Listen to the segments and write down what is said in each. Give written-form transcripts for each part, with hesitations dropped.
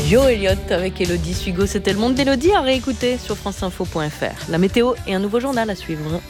Joe Elliott avec Elodie Sugo. C'était le monde d'Elodie à réécouter sur franceinfo.fr. La météo et un nouveau journal à suivre.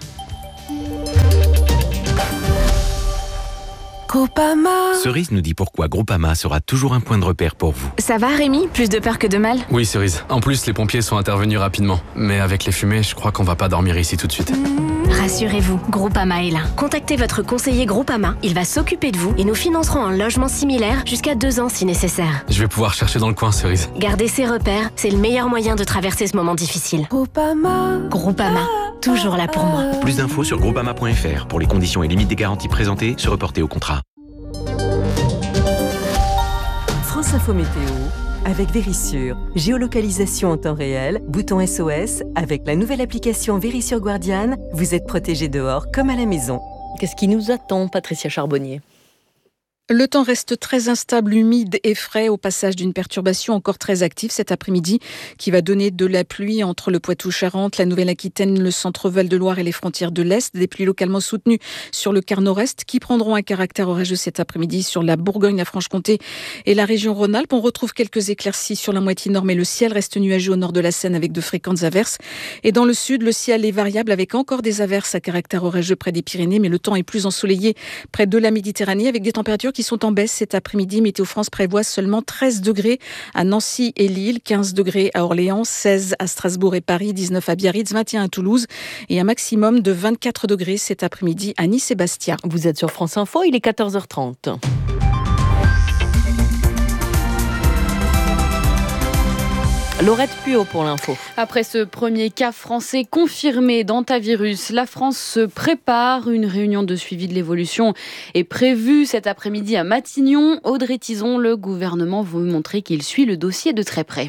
Groupama. Cerise nous dit pourquoi Groupama sera toujours un point de repère pour vous. Ça va Rémi? Plus de peur que de mal? Oui Cerise, en plus les pompiers sont intervenus rapidement. Mais avec les fumées, je crois qu'on va pas dormir ici tout de suite. Rassurez-vous, Groupama est là. Contactez votre conseiller Groupama, il va s'occuper de vous et nous financerons un logement similaire jusqu'à 2 ans si nécessaire. Je vais pouvoir chercher dans le coin Cerise. Gardez ces repères, c'est le meilleur moyen de traverser ce moment difficile. Groupama, toujours là pour moi. Plus d'infos sur groupama.fr. Pour les conditions et limites des garanties présentées, se reporter au contrat. France Info Météo avec Vérissure. Géolocalisation en temps réel, bouton SOS. Avec la nouvelle application Vérissure Guardian, vous êtes protégé dehors comme à la maison. Qu'est-ce qui nous attend, Patricia Charbonnier ? Le temps reste très instable, humide et frais au passage d'une perturbation encore très active cet après-midi qui va donner de la pluie entre le Poitou-Charentes, la Nouvelle-Aquitaine, le centre-Val de Loire et les frontières de l'Est. Des pluies localement soutenues sur le quart nord-est qui prendront un caractère orageux cet après-midi sur la Bourgogne, la Franche-Comté et la région Rhône-Alpes. On retrouve quelques éclaircies sur la moitié nord, mais le ciel reste nuageux au nord de la Seine avec de fréquentes averses. Et dans le sud, le ciel est variable avec encore des averses à caractère orageux près des Pyrénées, mais le temps est plus ensoleillé près de la Méditerranée avec des températures qui sont en baisse cet après-midi. Météo France prévoit seulement 13 degrés à Nancy et Lille, 15 degrés à Orléans, 16 à Strasbourg et Paris, 19 à Biarritz, 21 à Toulouse et un maximum de 24 degrés cet après-midi à Nice et Bastia. Vous êtes sur France Info, il est 14h30. Laurette Puot pour l'info. Après ce premier cas français confirmé d'hantavirus, la France se prépare. Une réunion de suivi de l'évolution est prévue cet après-midi à Matignon. Audrey Tizon, le gouvernement veut montrer qu'il suit le dossier de très près.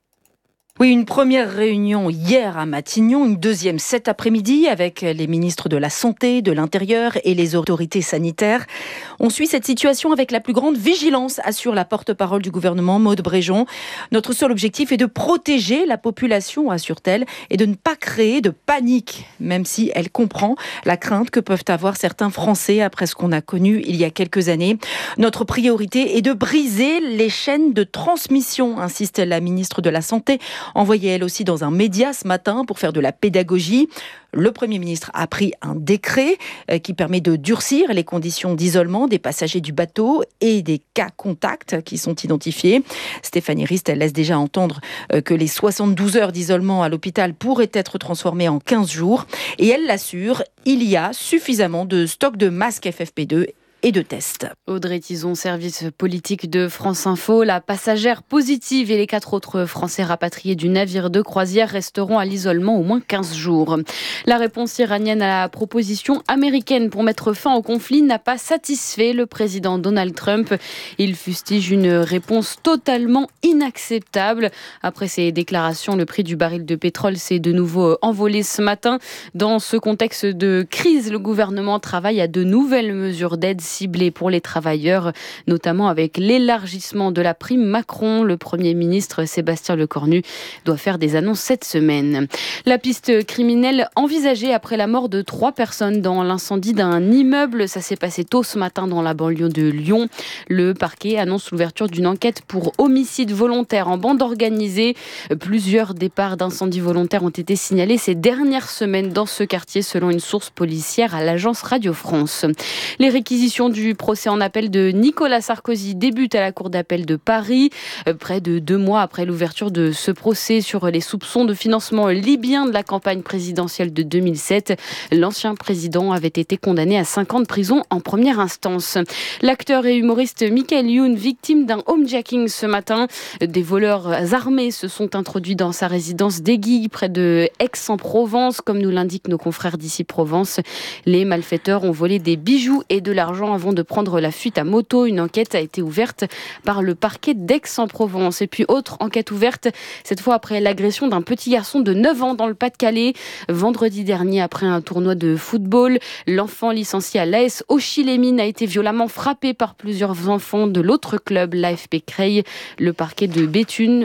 Oui, une première réunion hier à Matignon, une deuxième cet après-midi avec les ministres de la Santé, de l'Intérieur et les autorités sanitaires. On suit cette situation avec la plus grande vigilance, assure la porte-parole du gouvernement, Maude Bréjon. Notre seul objectif est de protéger la population, assure-t-elle, et de ne pas créer de panique, même si elle comprend la crainte que peuvent avoir certains Français après ce qu'on a connu il y a quelques années. Notre priorité est de briser les chaînes de transmission, insiste la ministre de la Santé, envoyée elle aussi dans un média ce matin pour faire de la pédagogie. Le Premier ministre a pris un décret qui permet de durcir les conditions d'isolement des passagers du bateau et des cas contacts qui sont identifiés. Stéphanie Rist, elle laisse déjà entendre que les 72 heures d'isolement à l'hôpital pourraient être transformées en 15 jours. Et elle l'assure, il y a suffisamment de stock de masques FFP2 et de tests. Audrey Tizon, service politique de France Info. La passagère positive et les 4 autres Français rapatriés du navire de croisière resteront à l'isolement au moins 15 jours. La réponse iranienne à la proposition américaine pour mettre fin au conflit n'a pas satisfait le président Donald Trump. Il fustige une réponse totalement inacceptable. Après ces déclarations, le prix du baril de pétrole s'est de nouveau envolé ce matin. Dans ce contexte de crise, le gouvernement travaille à de nouvelles mesures d'aide ciblée pour les travailleurs, notamment avec l'élargissement de la prime Macron. Le Premier ministre Sébastien Lecornu doit faire des annonces cette semaine. La piste criminelle envisagée après la mort de 3 personnes dans l'incendie d'un immeuble. Ça s'est passé tôt ce matin dans la banlieue de Lyon. Le parquet annonce l'ouverture d'une enquête pour homicide volontaire en bande organisée. Plusieurs départs d'incendie volontaires ont été signalés ces dernières semaines dans ce quartier, selon une source policière à l'agence Radio France. Les réquisitions du procès en appel de Nicolas Sarkozy débute à la Cour d'appel de Paris. Près de 2 mois après l'ouverture de ce procès sur les soupçons de financement libyen de la campagne présidentielle de 2007, l'ancien président avait été condamné à 5 ans de prison en première instance. L'acteur et humoriste Michael Youn, victime d'un homejacking ce matin. Des voleurs armés se sont introduits dans sa résidence d'Aiguilles, près de Aix-en-Provence, comme nous l'indiquent nos confrères d'ici Provence. Les malfaiteurs ont volé des bijoux et de l'argent avant de prendre la fuite à moto. Une enquête a été ouverte par le parquet d'Aix-en-Provence. Et puis autre enquête ouverte, cette fois après l'agression d'un petit garçon de 9 ans dans le Pas-de-Calais. Vendredi dernier, après un tournoi de football, l'enfant licencié à l'AS Auchy-les-Mines a été violemment frappé par plusieurs enfants de l'autre club, l'AFP Creil. Le parquet de Béthune ouvre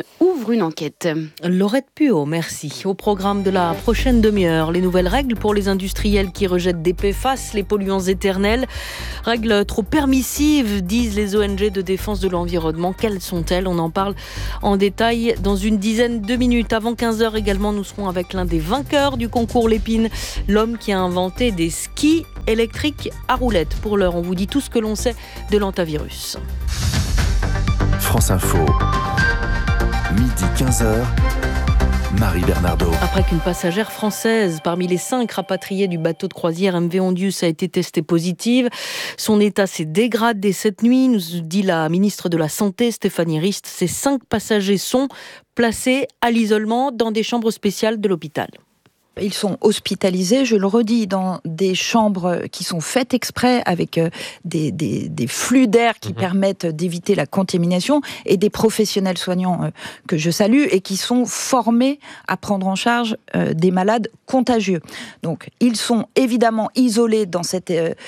ouvre une enquête. Laurette Puot, merci. Au programme de la prochaine demi-heure, les nouvelles règles pour les industriels qui rejettent des PFAS, les polluants éternels. Règles trop permissives, disent les ONG de défense de l'environnement. Quelles sont-elles ? On en parle en détail dans une dizaine de minutes. Avant 15h également, nous serons avec l'un des vainqueurs du concours Lépine, l'homme qui a inventé des skis électriques à roulettes. Pour l'heure, on vous dit tout ce que l'on sait de l'hantavirus. France Info, midi 15h, Marie Bernardo. Après qu'une passagère française parmi les 5 rapatriés du bateau de croisière MV Ondius a été testée positive, son état s'est dégradé cette nuit, nous dit la ministre de la Santé Stéphanie Rist. Ces 5 passagers sont placés à l'isolement dans des chambres spéciales de l'hôpital. Ils sont hospitalisés, je le redis, dans des chambres qui sont faites exprès avec des flux d'air qui permettent d'éviter la contamination et des professionnels soignants que je salue et qui sont formés à prendre en charge des malades contagieux. Donc, ils sont évidemment isolés dans cet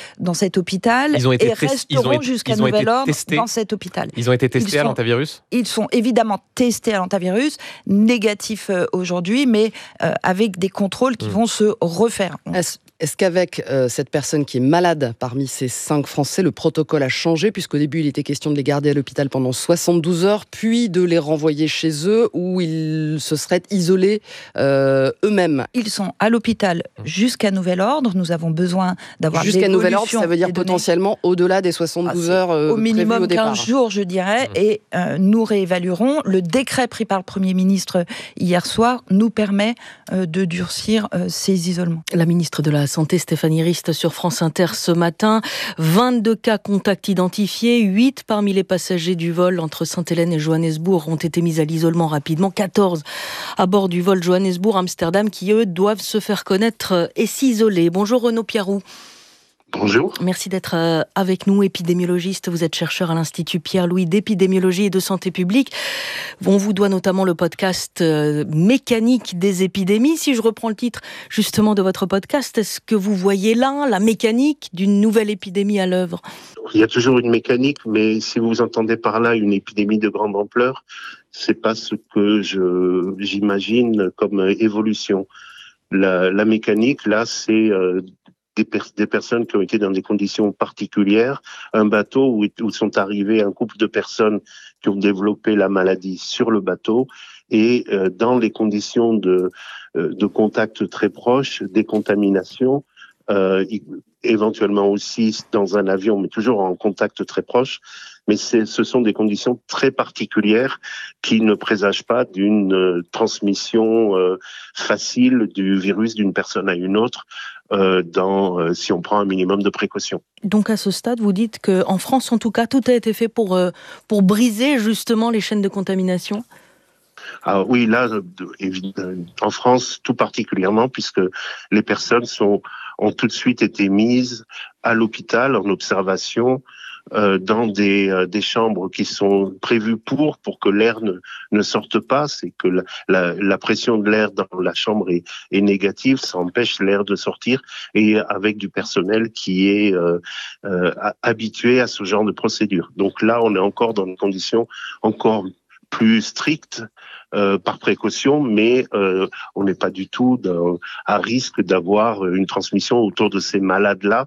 hôpital et resteront jusqu'à nouvel ordre dans cet hôpital. Ils ont été testés à l'hantavirus ? Ils sont évidemment testés à l'hantavirus, négatifs aujourd'hui, mais avec des contrôles qui vont se refaire. Est-ce qu'avec cette personne qui est malade parmi ces 5 Français, le protocole a changé, puisqu'au début il était question de les garder à l'hôpital pendant 72 heures, puis de les renvoyer chez eux, où ils se seraient isolés eux-mêmes? Ils sont à l'hôpital jusqu'à nouvel ordre. Nous avons besoin d'avoir jusqu'à nouvel ordre, ça veut dire potentiellement au-delà des 72 heures au minimum au départ. 15 jours, je dirais, et nous réévaluerons. Le décret pris par le Premier ministre hier soir nous permet de durcir ces isolements. La ministre de la Santé Stéphanie Rist sur France Inter ce matin. 22 cas contacts identifiés, 8 parmi les passagers du vol entre Sainte-Hélène et Johannesburg ont été mis à l'isolement rapidement, 14 à bord du vol Johannesburg-Amsterdam qui eux doivent se faire connaître et s'isoler. Bonjour Renaud Piarou. Bonjour. Merci d'être avec nous, épidémiologiste. Vous êtes chercheur à l'Institut Pierre-Louis d'épidémiologie et de santé publique. On vous doit notamment le podcast Mécanique des épidémies. Si je reprends le titre justement de votre podcast, est-ce que vous voyez là la mécanique d'une nouvelle épidémie à l'œuvre ? Il y a toujours une mécanique, mais si vous entendez par là une épidémie de grande ampleur, c'est pas ce que j'imagine comme évolution. La mécanique, là, c'est des personnes qui ont été dans des conditions particulières, un bateau où sont arrivés un couple de personnes qui ont développé la maladie sur le bateau et dans les conditions de contact très proches, des contaminations, éventuellement aussi dans un avion, mais toujours en contact très proche. Mais ce sont des conditions très particulières qui ne présagent pas d'une transmission facile du virus d'une personne à une autre si on prend un minimum de précautions. Donc à ce stade, vous dites qu'en France, en tout cas, tout a été fait pour briser justement les chaînes de contamination ? Ah oui, là, en France, tout particulièrement, puisque les personnes ont tout de suite été mises à l'hôpital en observation dans des chambres qui sont prévues pour que l'air ne sorte pas. C'est que la pression de l'air dans la chambre est négative, ça empêche l'air de sortir, et avec du personnel qui est habitué à ce genre de procédure. Donc là, on est encore dans des conditions encore plus strictes par précaution, mais on n'est pas du tout à risque d'avoir une transmission autour de ces malades-là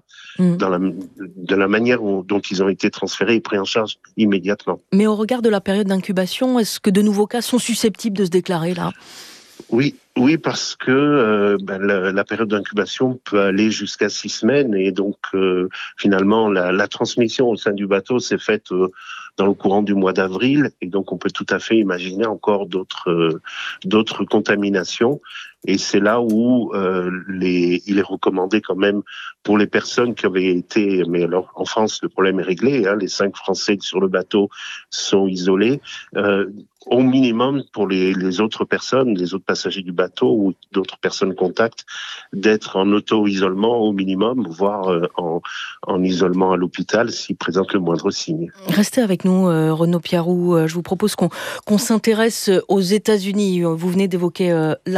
de la manière dont ils ont été transférés et pris en charge immédiatement. Mais au regard de la période d'incubation, est-ce que de nouveaux cas sont susceptibles de se déclarer là ? Oui, parce que la période d'incubation peut aller jusqu'à 6 semaines et donc finalement la transmission au sein du bateau s'est faite dans le courant du mois d'avril et donc on peut tout à fait imaginer encore d'autres contaminations. Et c'est là où il est recommandé quand même pour les personnes qui avaient été, mais alors en France le problème est réglé, les 5 Français sur le bateau sont isolés. Au minimum pour les autres personnes, les autres passagers du bateau ou d'autres personnes contacts, d'être en auto-isolement au minimum, voire en isolement à l'hôpital s'ils présentent le moindre signe. Restez avec nous, Renaud Piarou. Je vous propose qu'on s'intéresse aux États-Unis. Vous venez d'évoquer la France et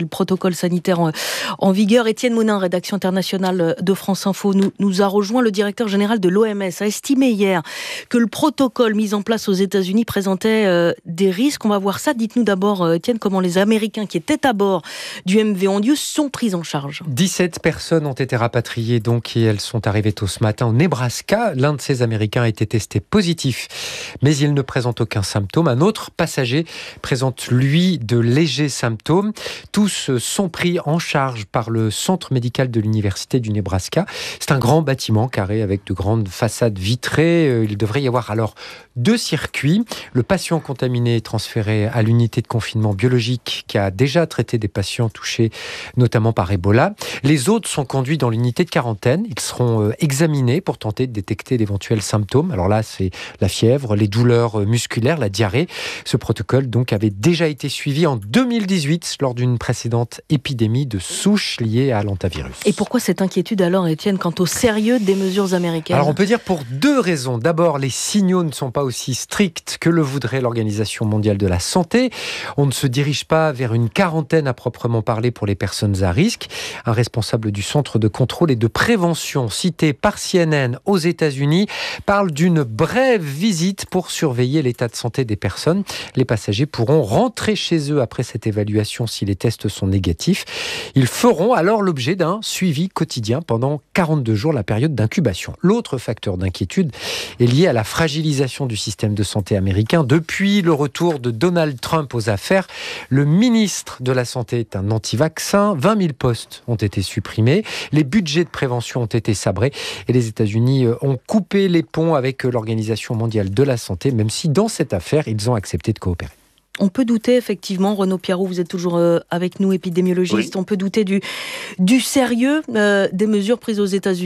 le protocole sanitaire en vigueur. Étienne Monin, rédaction internationale de France Info, nous a rejoint. Le directeur général de l'OMS a estimé hier que le protocole mis en place aux États-Unis présentait des risques. On va voir ça. Dites-nous d'abord, Étienne, comment les Américains qui étaient à bord du MV Ondius sont pris en charge. 17 personnes ont été rapatriées donc, et elles sont arrivées tôt ce matin au Nebraska. L'un de ces Américains a été testé positif, mais il ne présente aucun symptôme. Un autre passager présente, lui, de légers symptômes. Tous sont pris en charge par le centre médical de l'Université du Nebraska. C'est un grand bâtiment carré avec de grandes façades vitrées. Il devrait y avoir alors 2 circuits. Le patient contaminé est transféré à l'unité de confinement biologique qui a déjà traité des patients touchés notamment par Ebola. Les autres sont conduits dans l'unité de quarantaine. Ils seront examinés pour tenter de détecter d'éventuels symptômes. Alors là, c'est la fièvre, les douleurs musculaires, la diarrhée. Ce protocole donc avait déjà été suivi en 2018 lors d'une précédente épidémie de souches liées à l'hantavirus. Et pourquoi cette inquiétude alors, Étienne, quant au sérieux des mesures américaines ? Alors on peut dire pour 2 raisons. D'abord, les signaux ne sont pas aussi stricts que le voudrait l'Organisation mondiale de la santé. On ne se dirige pas vers une quarantaine à proprement parler pour les personnes à risque. Un responsable du centre de contrôle et de prévention cité par CNN aux États-Unis parle d'une brève visite pour surveiller l'état de santé des personnes. Les passagers pourront rentrer chez eux après cette évaluation si les tests sont négatifs. Ils feront alors l'objet d'un suivi quotidien pendant 42 jours, la période d'incubation. L'autre facteur d'inquiétude est lié à la fragilisation du système de santé américain. Depuis le retour de Donald Trump aux affaires, le ministre de la Santé est un anti-vaccin. 20 000 postes ont été supprimés. Les budgets de prévention ont été sabrés. Et les États-Unis ont coupé les ponts avec l'Organisation mondiale de la santé, même si dans cette affaire, ils ont accepté de coopérer. On peut douter, effectivement, Renaud Piarou, vous êtes toujours avec nous, épidémiologiste, oui. On peut douter du sérieux des mesures prises aux États-Unis ?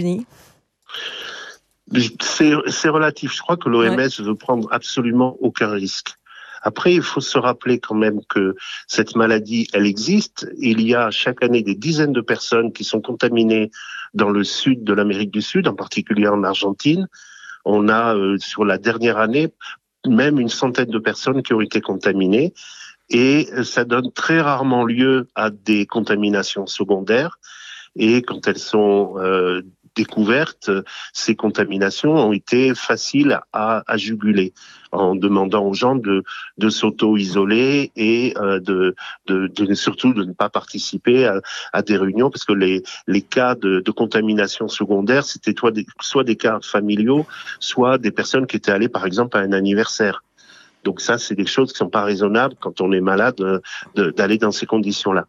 C'est relatif. Je crois que l'OMS veut prendre absolument aucun risque. Après, il faut se rappeler quand même que cette maladie, elle existe. Il y a chaque année des dizaines de personnes qui sont contaminées dans le sud de l'Amérique du Sud, en particulier en Argentine. On a, sur la dernière année, même une centaine de personnes qui ont été contaminées. Et ça donne très rarement lieu à des contaminations secondaires. Et quand elles sont découvertes, ces contaminations ont été faciles à juguler, en demandant aux gens de s'auto-isoler et surtout de ne pas participer à des réunions, parce que les cas de contamination secondaire, c'était soit des cas familiaux, soit des personnes qui étaient allées par exemple à un anniversaire. Donc ça, c'est des choses qui sont pas raisonnables quand on est malade d'aller dans ces conditions-là.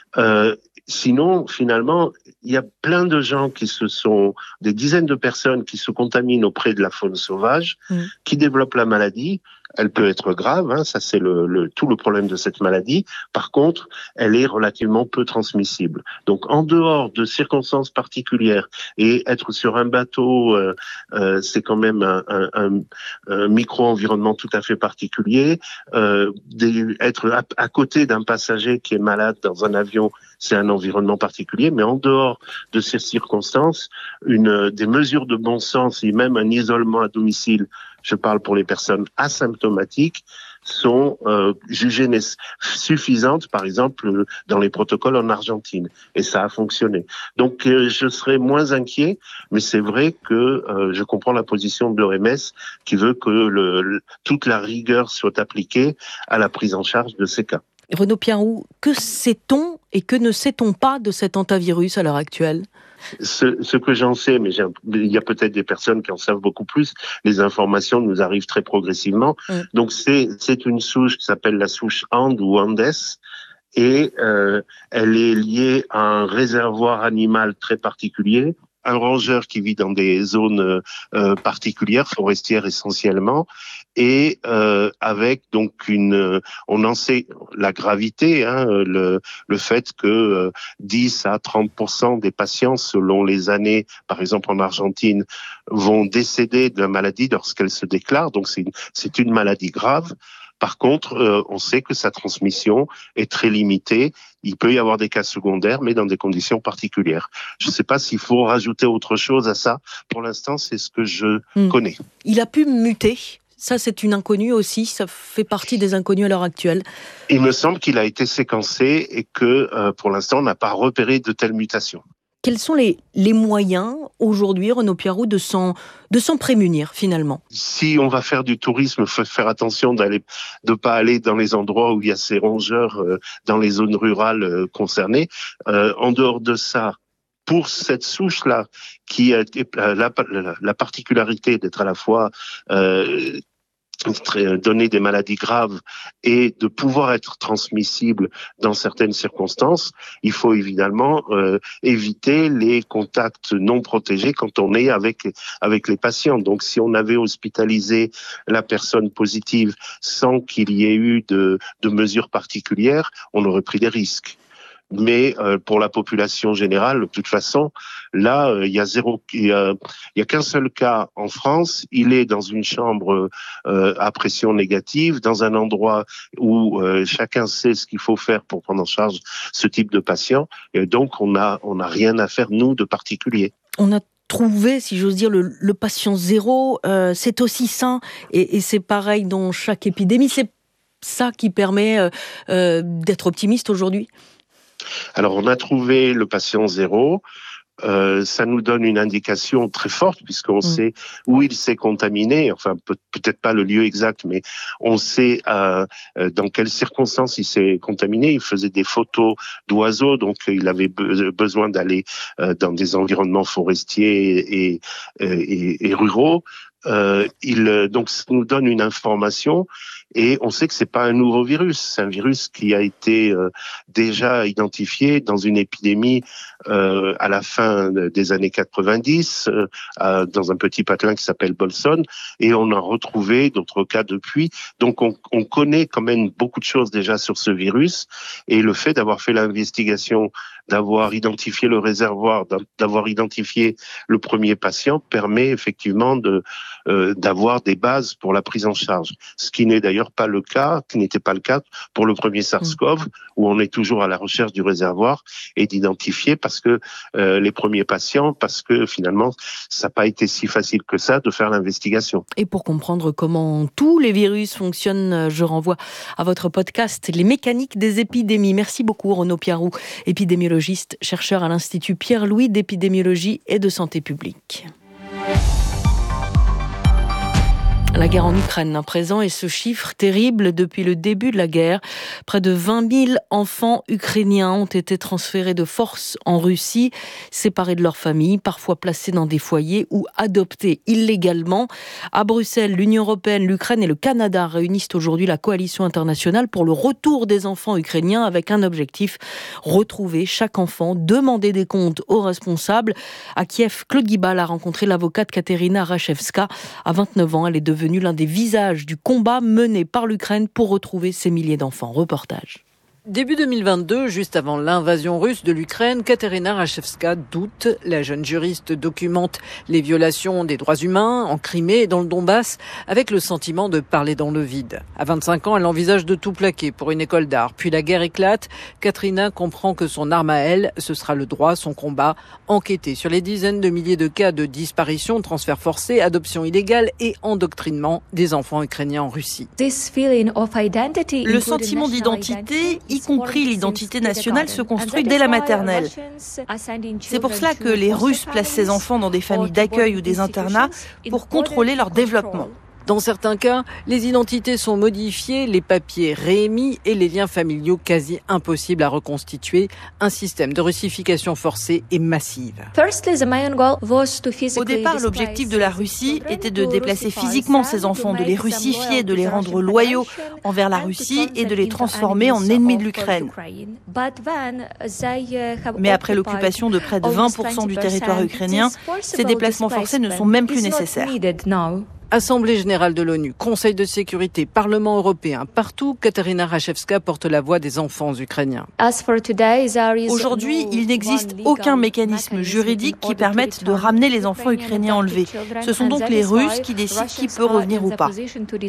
Sinon, finalement, il y a plein de gens des dizaines de personnes qui se contaminent auprès de la faune sauvage, qui développent la maladie. Elle peut être grave, ça c'est tout le problème de cette maladie. Par contre, elle est relativement peu transmissible. Donc, en dehors de circonstances particulières, et être sur un bateau, c'est quand même un micro-environnement tout à fait particulier. Être à côté d'un passager qui est malade dans un avion, c'est un environnement particulier. Mais en dehors de ces circonstances, des mesures de bon sens et même un isolement à domicile, je parle pour les personnes asymptomatiques, sont jugées suffisantes, par exemple, dans les protocoles en Argentine. Et ça a fonctionné. Donc, je serais moins inquiet, mais c'est vrai que je comprends la position de l'OMS qui veut que toute la rigueur soit appliquée à la prise en charge de ces cas. Renaud Piarou, que sait-on et que ne sait-on pas de cet hantavirus à l'heure actuelle ? Ce que j'en sais, mais il y a peut-être des personnes qui en savent beaucoup plus, les informations nous arrivent très progressivement. Donc c'est une souche qui s'appelle la souche And ou Andes, et elle est liée à un réservoir animal très particulier, un rongeur qui vit dans des zones particulières, forestières essentiellement, et avec donc on en sait la gravité, le fait que 10 à 30% des patients, selon les années, par exemple en Argentine, vont décéder de la maladie lorsqu'elle se déclare. Donc c'est une maladie grave. Par contre, on sait que sa transmission est très limitée. Il peut y avoir des cas secondaires, mais dans des conditions particulières. Je ne sais pas s'il faut rajouter autre chose à ça. Pour l'instant, c'est ce que je connais. Il a pu muter. Ça, c'est une inconnue aussi, ça fait partie des inconnues à l'heure actuelle. Il me semble qu'il a été séquencé et que pour l'instant, on n'a pas repéré de telles mutations. Quels sont les moyens aujourd'hui, Renaud Piarou, de s'en prémunir finalement? Si on va faire du tourisme, il faut faire attention de pas aller dans les endroits où il y a ces rongeurs, dans les zones rurales concernées. En dehors de ça, pour cette souche-là, qui a la particularité d'être à la fois donner des maladies graves et de pouvoir être transmissible dans certaines circonstances, il faut évidemment éviter les contacts non protégés quand on est avec les patients. Donc si on avait hospitalisé la personne positive sans qu'il y ait eu de mesures particulières, on aurait pris des risques. Mais pour la population générale, de toute façon, là, il y a qu'un seul cas en France. Il est dans une chambre à pression négative, dans un endroit où chacun sait ce qu'il faut faire pour prendre en charge ce type de patient. Et donc, on n'a rien à faire, nous, de particulier. On a trouvé, si j'ose dire, le patient zéro. C'est aussi sain et c'est pareil dans chaque épidémie. C'est ça qui permet d'être optimiste aujourd'hui? Alors, on a trouvé le patient zéro. Ça nous donne une indication très forte puisqu'on sait où il s'est contaminé. Enfin, peut-être pas le lieu exact, mais on sait dans quelles circonstances il s'est contaminé. Il faisait des photos d'oiseaux, donc il avait besoin d'aller dans des environnements forestiers et ruraux. Donc, ça nous donne une information. Et on sait que c'est pas un nouveau virus, c'est un virus qui a été déjà identifié dans une épidémie à la fin des années 90 dans un petit patelin qui s'appelle Bolson, et on a retrouvé d'autres cas depuis. Donc on connaît quand même beaucoup de choses déjà sur ce virus, et le fait d'avoir fait l'investigation, d'avoir identifié le réservoir, d'avoir identifié le premier patient permet effectivement d'avoir des bases pour la prise en charge, ce qui n'est d'ailleurs pas le cas, qui n'était pas le cas pour le premier SARS-CoV, où on est toujours à la recherche du réservoir et d'identifier parce que les premiers patients, parce que finalement, ça n'a pas été si facile que ça de faire l'investigation. Et pour comprendre comment tous les virus fonctionnent, je renvoie à votre podcast « Les mécaniques des épidémies ». Merci beaucoup Renaud Piarou, épidémiologiste, chercheur à l'Institut Pierre-Louis d'épidémiologie et de santé publique. La guerre en Ukraine à présent, et ce chiffre terrible depuis le début de la guerre. Près de 20 000 enfants ukrainiens ont été transférés de force en Russie, séparés de leur famille, parfois placés dans des foyers ou adoptés illégalement. À Bruxelles, l'Union européenne, l'Ukraine et le Canada réunissent aujourd'hui la coalition internationale pour le retour des enfants ukrainiens avec un objectif, retrouver chaque enfant, demander des comptes aux responsables. À Kiev, Claude Guibal a rencontré l'avocate Katerina Rachevska. À 29 ans, elle est devenue l'un des visages du combat mené par l'Ukraine pour retrouver ces milliers d'enfants. Reportage. Début 2022, juste avant l'invasion russe de l'Ukraine, Katerina Rachevska doute. La jeune juriste documente les violations des droits humains en Crimée et dans le Donbass avec le sentiment de parler dans le vide. À 25 ans, elle envisage de tout plaquer pour une école d'art. Puis la guerre éclate. Katerina comprend que son arme à elle, ce sera le droit, son combat, enquêter sur les dizaines de milliers de cas de disparition, transferts forcés, adoption illégale et endoctrinement des enfants ukrainiens en Russie. Le sentiment d'identité, y compris l'identité nationale, se construit dès la maternelle. C'est pour cela que les Russes placent ces enfants dans des familles d'accueil ou des internats pour contrôler leur développement. Dans certains cas, les identités sont modifiées, les papiers réémis et les liens familiaux quasi impossibles à reconstituer. Un système de russification forcée et massive. Au départ, l'objectif de la Russie était de déplacer physiquement ces enfants, de les russifier, de les rendre loyaux envers la Russie et de les transformer en ennemis de l'Ukraine. Mais après l'occupation de près de 20% du territoire ukrainien, ces déplacements forcés ne sont même plus nécessaires. Assemblée générale de l'ONU, Conseil de sécurité, Parlement européen, partout, Katerina Rachevska porte la voix des enfants ukrainiens. Aujourd'hui, il n'existe aucun mécanisme juridique qui permette de ramener les enfants ukrainiens enlevés. Ce sont donc les Russes qui décident qui peut revenir ou pas.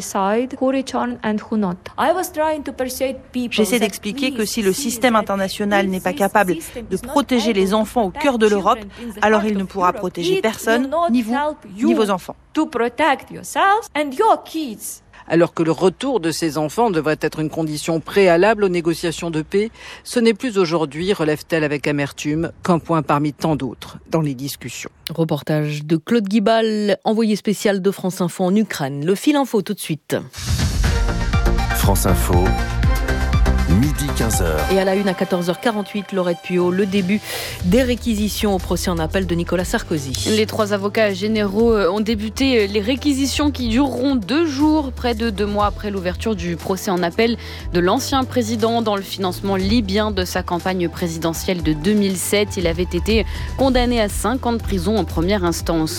J'essaie d'expliquer que si le système international n'est pas capable de protéger les enfants au cœur de l'Europe, alors il ne pourra protéger personne, ni vous, ni vos enfants. to protect yourselves and your kids. Alors que le retour de ces enfants devrait être une condition préalable aux négociations de paix, ce n'est plus aujourd'hui, relève-t-elle avec amertume, qu'un point parmi tant d'autres dans les discussions. Reportage de Claude Guibal, envoyé spécial de France Info en Ukraine. Le fil info tout de suite. France Info. Midi 15h. Et à la une à 14h48, Laurette Puot, le début des réquisitions au procès en appel de Nicolas Sarkozy. Les 3 avocats généraux ont débuté les réquisitions qui dureront 2 jours, près de 2 mois après l'ouverture du procès en appel de l'ancien président dans le financement libyen de sa campagne présidentielle de 2007. Il avait été condamné à 5 ans de prison en première instance.